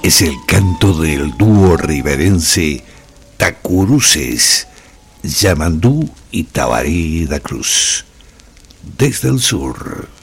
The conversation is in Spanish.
es el canto del dúo riverense Tacuruces, Yamandú y Tabaré da Cruz. Desde el sur.